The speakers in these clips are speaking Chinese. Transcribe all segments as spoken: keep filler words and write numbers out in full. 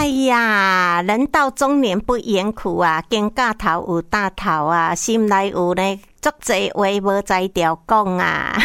哎呀，人到中年不言苦啊，肩胛头有大头啊，心内有呢足侪话无才调讲啊。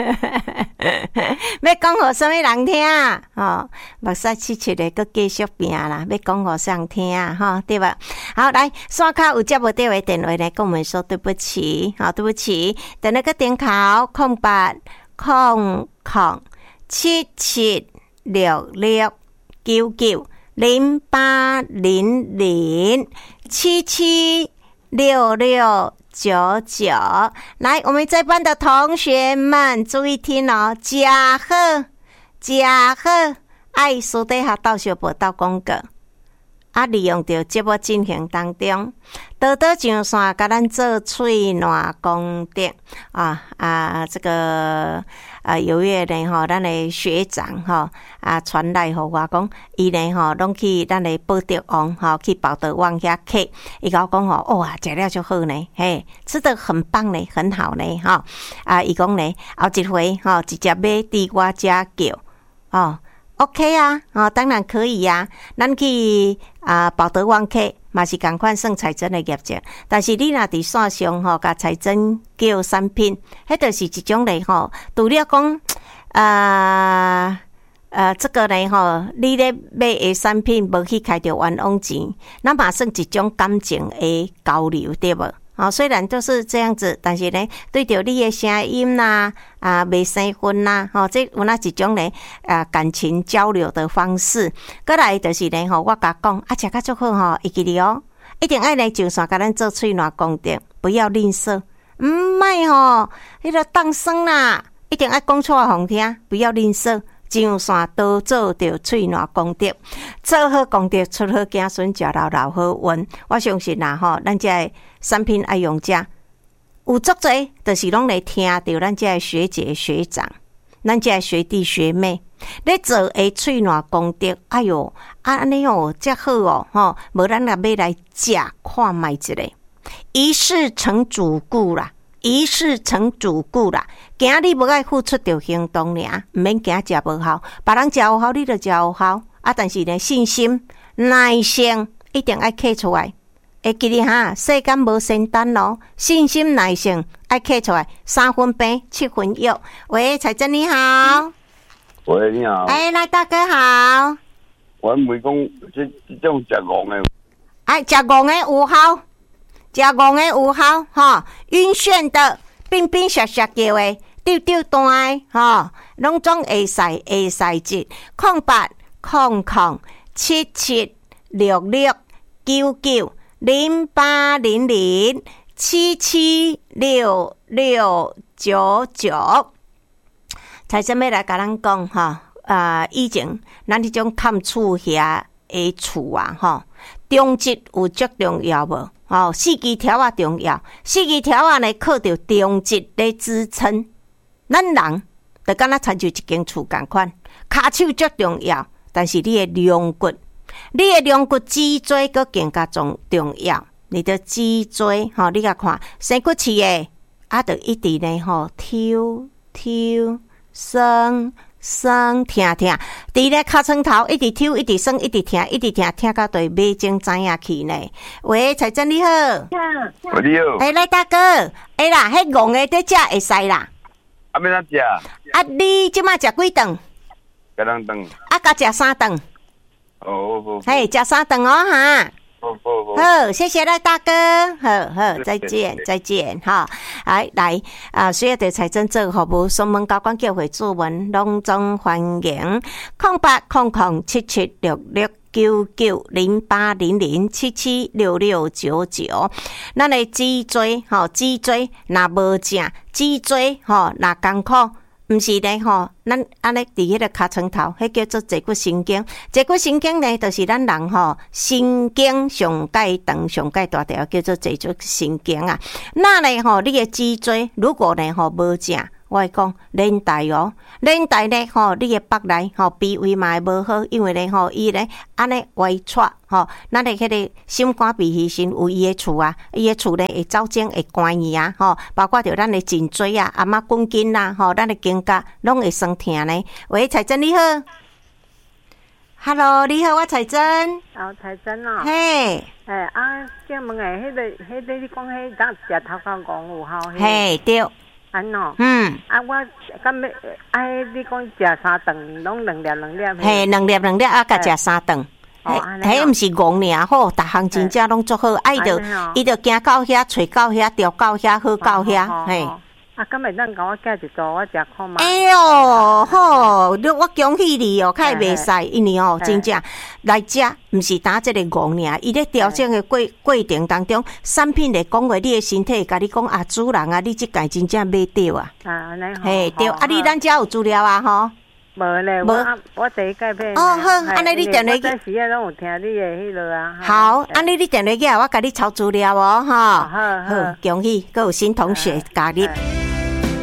要讲互什么人听啊？哦，目屎七七的，佮继续拼啦，要讲互谁人听啊？哈，对吧？好，来，线卡有接无到的电话呢，跟我们说对不起，好，对不起，等那个点考空八空空七七六六九九零八零零七七六六九九。来，我们这班的同学们注意听哦，加好加好，爱私底下到小报道广告啊，利用到节目进行当中，多多上线甲咱做喙暖功德啊啊！这个啊，有月呢吼，咱的学长吼啊传来互我讲，伊呢吼拢去咱的宝德王吼去宝德王遐客，伊甲我讲吼，哇，食了就好呢，嘿，吃得很棒呢，很好呢，吼啊！伊讲呢，后一回吼直接买伫我遮叫哦。OK 啊，哦，当然可以呀、啊。咱去啊，宝德旺客嘛是同款算彩珍的业绩，但是你若伫线上吼，甲彩珍叫产品，迄就是一种类吼。除了讲啊呃，这个呢吼，你咧买的产品无去开着冤枉钱，那嘛算一种感情的交流，对无？哦，虽然都是这样子，但是呢，对着你的声音呐、啊，啊，未生分呐，吼、哦，这有那一种呢，啊，感情交流的方式。过来就是呢，吼，我甲讲，啊，食较足好吼，会记哩哦，一定爱来上线甲咱做喙暖功德，不要吝啬，唔卖吼，迄个当生啦，一定爱讲出来互听，不要吝啬。上线多做着喙暖功德，做好功德出好子孙，食老老好运。我相信啦吼，咱这个产品爱用者有足侪，就是拢来听着咱这个学姐学长，咱这个学弟学妹咧做诶喙暖功德。哎哟，啊安尼哦，遮好哦，吼，无咱若要来食看卖一下，一试成主顾啦。一试成主顾啦，今日无爱付出着行动尔，毋免惊食无效，别人食有效，你就食有效啊！但是呢，信心、耐性一定爱刻出来。会记哩哈，世间无仙丹咯，信心、耐性爱刻出来，三分病，七分药。喂，彩珍你好。 喂，你好。 哎，来大哥好。 我问讲，这这种食戆的， 哎，食戆的有效。食戆的有效吼，晕眩的、冰冰涩涩叫的、丢丢单的吼，拢总会使会使接。空八空空七七六六九九零八零零七七六六九九。才真要来甲咱讲吼，啊，以前咱迄种看厝遐的厝啊吼，中职有足重要无？哦，四支条啊重要，四支条啊呢靠着中职来支撑。咱人就敢若参像一间厝共款，骹手足重要，但是你的龙骨，你的龙骨脊椎佫更加重重要。你的脊椎，吼、哦，你甲看，生骨刺的啊，就一直呢吼，抽抽生。生听听，伫咧尻川头一直抽，一直生，一直听，一直听，听到对尾睛知影去呢。喂，彩珍你好， 喂你好， 哎、欸、来大哥，哎、欸、啦，迄戆的在食会使啦。 啊要怎食？ 啊，你即马食几顿？ 几两顿？ 啊，甲食三顿。 哦好好。 嘿，食三顿哦哈。 好好好， 好，谢谢赖大哥，好好，再见，再见，哈，来来啊！需要对财政做服务，双门高管教会主文隆重欢迎，空八空空七七六六九九零八零零七七六六九九，咱的脊椎吼，脊椎若无正，脊椎吼若艰苦。毋是咧吼，咱安尼伫迄个尻川头，迄叫做坐骨神经。坐骨神经呢，就是咱人吼神经上界长、上界大条，叫做坐骨神经啊。那呢吼，你的脊椎如果呢吼无正，我会讲连带哦，连带呢吼，你的腹内吼脾胃嘛会无好，因为呢吼伊呢安尼歪错吼，咱的迄个心肝脾肺肾有伊的厝啊，伊的厝呢会走精会关伊啊吼，包括着咱的颈椎啊、阿妈滚筋啦吼，咱的肩胛拢会酸痛呢。喂，彩珍你好。 ，Hello， 你好，我彩珍。 哦，彩珍哦。 嘿。 哎啊，请问诶，迄个、迄个你讲迄当食头壳公有效？ 嘿，对。 安喏。 嗯。 啊，我敢要啊，迄你讲食三顿，拢两粒两粒。 嘿，两粒两粒啊，甲食三顿。 哦， 迄毋是戆尔好，逐项真正拢足好。啊，伊着伊着行到遐，找到遐，钓到遐，好到遐，嘿。 啊，敢会当甲我寄一组我食看嘛？ 哎哟，好，你我恭喜你哦，较袂使，因为哦，真正来食，毋是打即个戆尔，伊咧调整的过过程当中，产品会讲话，你的身体甲你讲啊，主人啊，你即届真正买对啊。 啊，安尼好。 嘿，对，啊，你咱遮有资料啊，吼。 无咧，无我第一届买。 哦，好，安尼你电话去。 我时啊拢有听你的迄落啊。 好，安尼你电话去，我甲你抄资料哦，吼。 好好。 恭喜，阁有新同学加入。